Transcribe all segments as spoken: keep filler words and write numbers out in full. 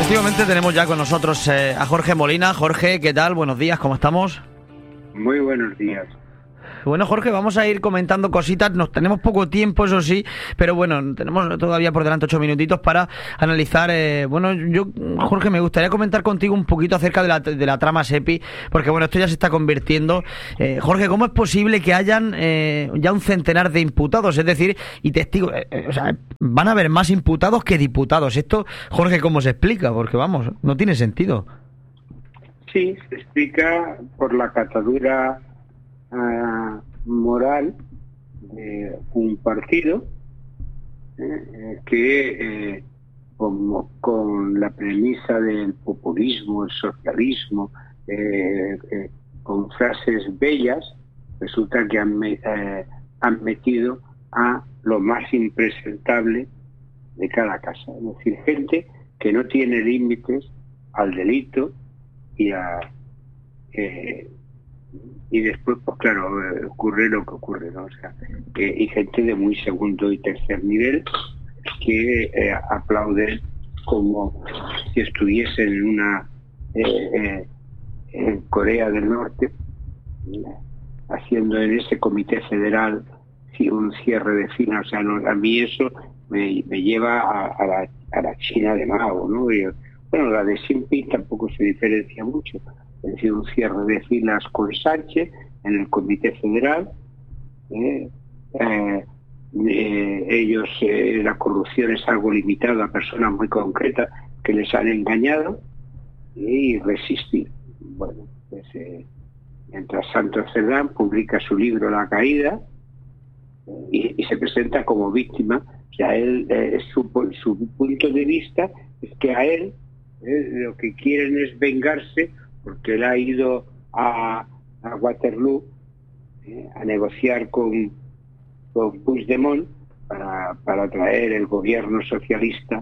Efectivamente tenemos ya con nosotros eh, a Jorge Molina. Jorge, ¿qué tal? Buenos días, ¿cómo estamos? Muy buenos días. Bueno, Jorge, vamos a ir comentando cositas. Nos tenemos poco tiempo, eso sí, pero bueno, tenemos todavía por delante ocho minutitos para analizar. Eh, bueno, yo, Jorge, me gustaría comentar contigo un poquito acerca de la, de la trama SEPI, porque bueno, esto ya se está convirtiendo. Eh, Jorge, ¿cómo es posible que hayan eh, ya un centenar de imputados? Es decir, y testigos, eh, eh, o sea, van a haber más imputados que diputados. Esto, Jorge, ¿cómo se explica? Porque vamos, no tiene sentido. Sí, se explica por la catadura Uh, moral de un partido eh, que eh, como con la premisa del populismo, el socialismo, eh, eh, con frases bellas, resulta que han, eh, han metido a lo más impresentable de cada casa, es decir, gente que no tiene límites al delito y a eh, y después, pues claro, ocurre lo que ocurre, ¿no? O sea, que hay gente de muy segundo y tercer nivel que eh, aplauden como si estuviesen en una eh, eh, en Corea del Norte, eh, haciendo en ese comité federal un cierre de filas. O sea, no, a mí eso me, me lleva a, a, la, a la China de Mao, ¿no? Y, bueno, la de Xi Jinping tampoco se diferencia mucho. Es decir, un cierre de filas con Sánchez en el Comité Federal. Eh, eh, eh, ellos, eh, la corrupción es algo limitado a personas muy concretas que les han engañado y resistir. Bueno, pues eh, mientras Santos Cerdán publica su libro La Caída eh, y, y se presenta como víctima, o sea, él, eh, su, su punto de vista es que a él eh, lo que quieren es vengarse porque él ha ido a, a Waterloo eh, a negociar con, con Puigdemont para, para traer el gobierno socialista,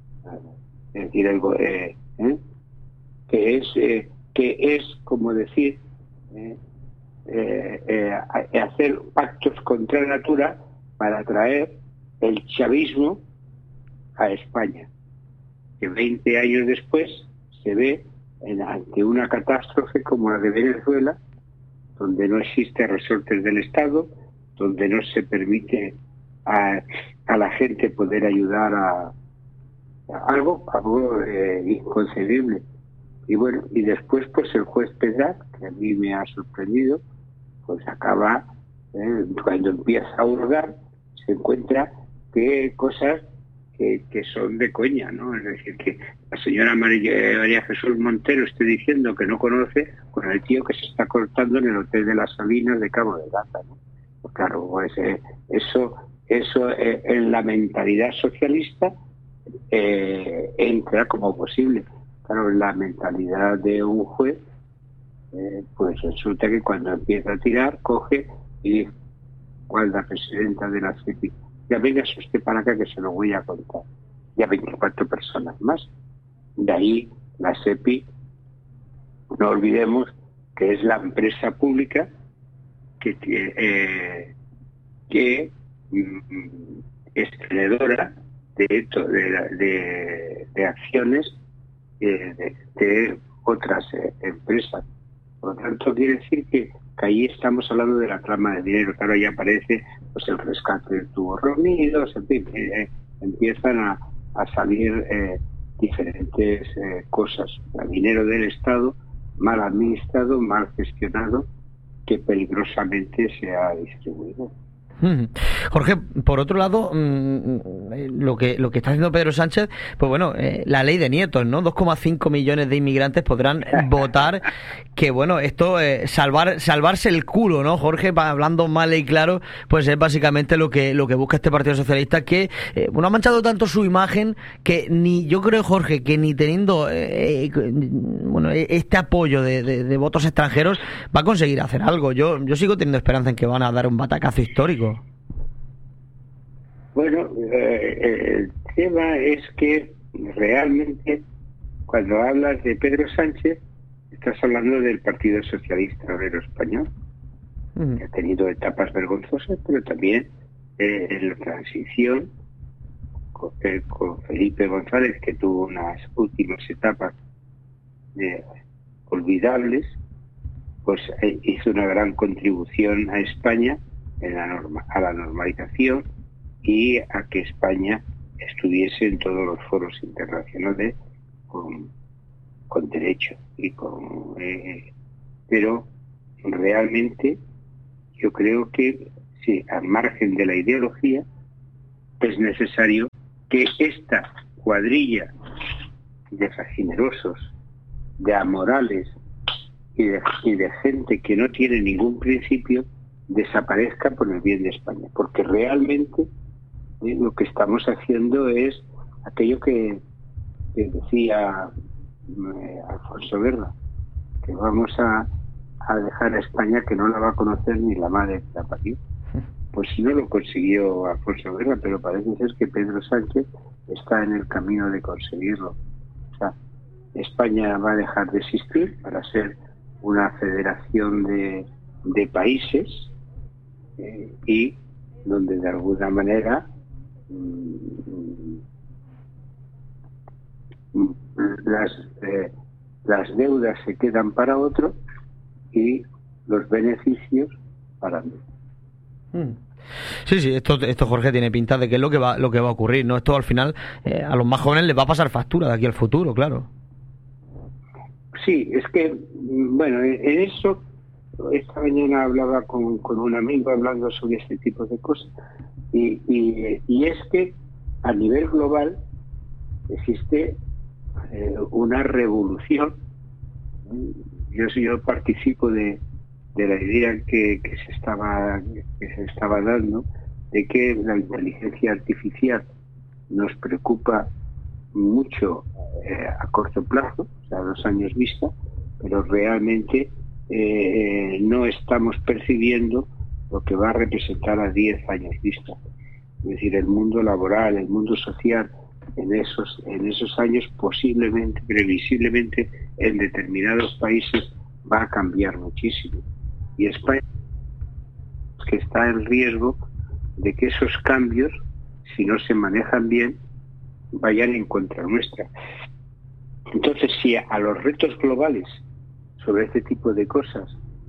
es decir, el, eh, eh, que es eh, que es como decir eh, eh, eh, hacer pactos contra natura para traer el chavismo a España, que veinte años después se ve En, ante una catástrofe como la de Venezuela, donde no existe resortes del Estado, donde no se permite a, a la gente poder ayudar a, a algo, algo eh, inconcebible. Y bueno, y después pues el juez Pedrat, que a mí me ha sorprendido, pues acaba, eh, cuando empieza a hurgar, se encuentra que cosas Que, que son de coña, ¿no? Es decir, que la señora María, María Jesús Montero esté diciendo que no conoce con el tío que se está cortando en el Hotel de las Salinas de Cabo de Gata, ¿no? Pues claro, pues, eh, eso, eso eh, en la mentalidad socialista eh, entra como posible. Claro, en la mentalidad de un juez, eh, pues resulta que cuando empieza a tirar, coge y dice, ¿cuál es la presidenta de la C E P I? Ya venga usted para acá que se lo voy a contar. Ya veinticuatro personas más. De ahí la S E P I, no olvidemos que es la empresa pública que, eh, que mm, es tenedora de, de, de, de acciones eh, de, de otras eh, empresas. Por lo tanto, quiere decir que, que ahí estamos hablando de la trama de dinero. Claro, ahí aparece pues el rescate de tubos reunidos, en fin, eh, empiezan a, a salir eh, diferentes eh, cosas. El dinero del Estado mal administrado, mal gestionado, que peligrosamente se ha distribuido. Jorge, por otro lado, lo que lo que está haciendo Pedro Sánchez, pues bueno, eh, la ley de nietos, ¿no? dos coma cinco millones de inmigrantes podrán votar, que bueno, esto, eh, salvar salvarse el culo, ¿no, Jorge? Hablando mal y claro, pues es básicamente lo que lo que busca este Partido Socialista, que eh, bueno, ha manchado tanto su imagen que ni, yo creo, Jorge, que ni teniendo eh, eh, bueno, este apoyo de, de, de votos extranjeros va a conseguir hacer algo. Yo, yo sigo teniendo esperanza en que van a dar un batacazo histórico. Bueno, eh, el tema es que realmente cuando hablas de Pedro Sánchez estás hablando del Partido Socialista Obrero Español, mm. que ha tenido etapas vergonzosas, pero también eh, en la transición con Felipe González, que tuvo unas últimas etapas eh, olvidables, pues eh, hizo una gran contribución a España en la norma, a la normalización y a que España estuviese en todos los foros internacionales con, con derecho y con eh, pero realmente yo creo que sí, al margen de la ideología, es necesario que esta cuadrilla de facinerosos, de amorales y de, y de gente que no tiene ningún principio desaparezca por el bien de España, porque realmente eh, lo que estamos haciendo es aquello que, que decía eh, Alfonso Guerra, que vamos a, a dejar a España que no la va a conocer ni la madre que la parió. Pues si no lo consiguió Alfonso Guerra, pero parece ser que Pedro Sánchez está en el camino de conseguirlo. O sea, España va a dejar de existir para ser una federación de, de países eh, y donde de alguna manera mmm, las, eh, las deudas se quedan para otro y los beneficios para mí. Sí, sí, esto, esto Jorge tiene pinta de que es lo que va, lo que va a ocurrir, ¿no? Esto al final eh, a los más jóvenes les va a pasar factura de aquí al futuro, claro. Sí, es que, bueno, en eso, esta mañana hablaba con, con un amigo hablando sobre este tipo de cosas, y, y, y es que a nivel global existe eh, una revolución. Yo, yo participo de, de la idea que, que se estaba que se estaba dando de que la inteligencia artificial nos preocupa mucho eh, a corto plazo, o sea, a dos años vista, pero realmente eh, no estamos percibiendo lo que va a representar a diez años vista. Es decir, el mundo laboral, el mundo social, en esos, en esos años posiblemente, previsiblemente, en determinados países va a cambiar muchísimo. Y España que está en riesgo de que esos cambios, si no se manejan bien, vayan en contra nuestra. Entonces, si a los retos globales sobre este tipo de cosas,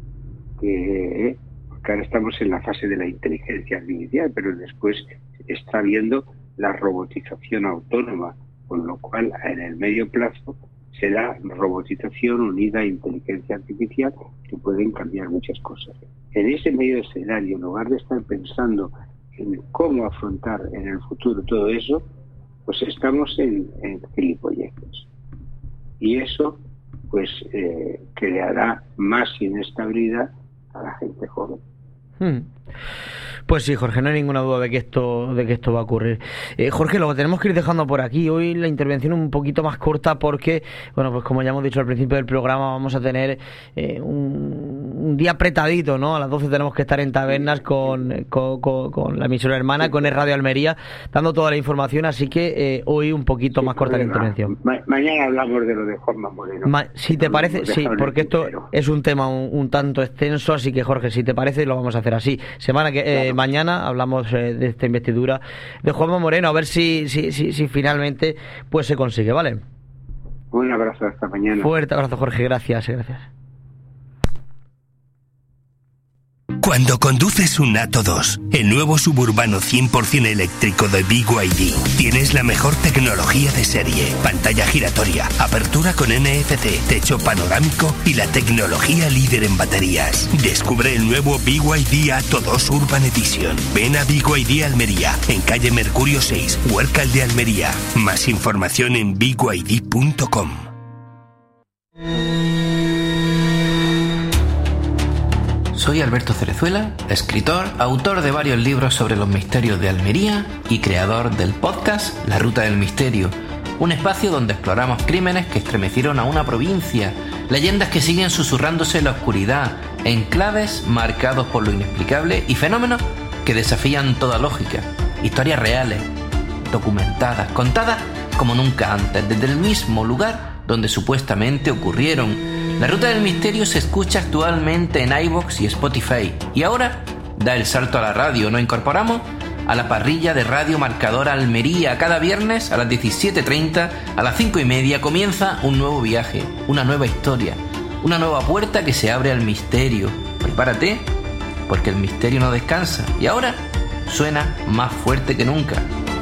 que, eh, que ahora estamos en la fase de la inteligencia artificial, pero después está habiendo la robotización autónoma, con lo cual en el medio plazo será robotización unida a inteligencia artificial, que pueden cambiar muchas cosas. En ese medio escenario, en lugar de estar pensando en cómo afrontar en el futuro todo eso, pues estamos en, en gilipolleces. Y eso pues eh, creará más inestabilidad a la gente joven. Hmm. Pues sí, Jorge, no hay ninguna duda de que esto de que esto va a ocurrir. Eh, Jorge, lo tenemos que ir dejando por aquí. Hoy la intervención un poquito más corta porque, bueno, pues como ya hemos dicho al principio del programa, vamos a tener eh, un, un día apretadito, ¿no? A las doce tenemos que estar en Tabernas con, con, con, con la emisora hermana, con el Radio Almería, dando toda la información, así que eh, hoy un poquito sí, más corta la intervención. Ma mañana hablamos de lo de Juanma Moreno. Ma si te parece, sí, porque esto es un tema un, un tanto extenso, así que Jorge, si te parece, lo vamos a hacer así. Semana que eh, claro. Mañana hablamos eh, de esta investidura de Juanma Moreno, a ver si, si, si, si finalmente pues se consigue, ¿vale? Un abrazo, hasta mañana. Fuerte abrazo, Jorge, gracias, gracias. Cuando conduces un Atto dos, el nuevo suburbano cien por ciento eléctrico de B Y D, tienes la mejor tecnología de serie, pantalla giratoria, apertura con N F C, techo panorámico y la tecnología líder en baterías. Descubre el nuevo B Y D Atto dos Urban Edition. Ven a B Y D Almería, en calle Mercurio seis, Huércal de Almería. Más información en b y d punto com. Soy Alberto Cerezuela, escritor, autor de varios libros sobre los misterios de Almería y creador del podcast La Ruta del Misterio, un espacio donde exploramos crímenes que estremecieron a una provincia, leyendas que siguen susurrándose en la oscuridad, enclaves marcados por lo inexplicable y fenómenos que desafían toda lógica, historias reales, documentadas, contadas como nunca antes, desde el mismo lugar donde supuestamente ocurrieron. La Ruta del Misterio se escucha actualmente en iVoox y Spotify. Y ahora da el salto a la radio. Nos incorporamos a la parrilla de Radio Marcador Almería. Cada viernes a las diecisiete treinta, a las cinco y media, comienza un nuevo viaje, una nueva historia, una nueva puerta que se abre al misterio. Prepárate, porque el misterio no descansa y ahora suena más fuerte que nunca.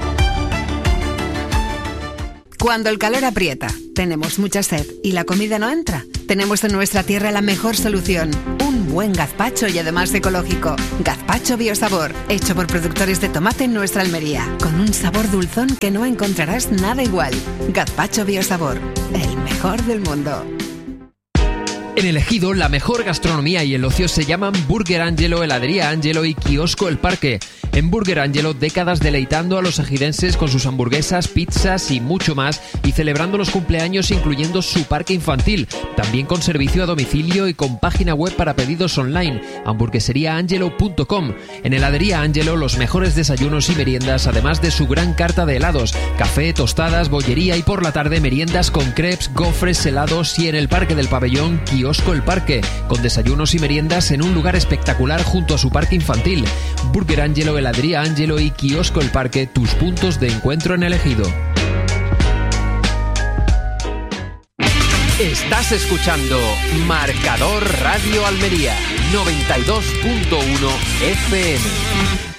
Cuando el calor aprieta, tenemos mucha sed y la comida no entra, tenemos en nuestra tierra la mejor solución: un buen gazpacho y además ecológico. Gazpacho Biosabor, hecho por productores de tomate en nuestra Almería, con un sabor dulzón que no encontrarás nada igual. Gazpacho Biosabor, el mejor del mundo. En el Ejido, la mejor gastronomía y el ocio se llaman Burger Angelo, Heladería Angelo y Kiosco El Parque. En Burger Angelo, décadas deleitando a los ejidenses con sus hamburguesas, pizzas y mucho más, y celebrando los cumpleaños incluyendo su parque infantil, también con servicio a domicilio y con página web para pedidos online, hamburguesería angelo punto com. En Heladería Angelo, los mejores desayunos y meriendas, además de su gran carta de helados, café, tostadas, bollería y por la tarde meriendas con crepes, gofres, helados, y en el Parque del Pabellón, Kiosco El Parque, con desayunos y meriendas en un lugar espectacular junto a su parque infantil. Burger Angelo, Heladería Angelo y Kiosco El Parque, tus puntos de encuentro en el Ejido. Estás escuchando Marcador Radio Almería, noventa y dos punto uno F M.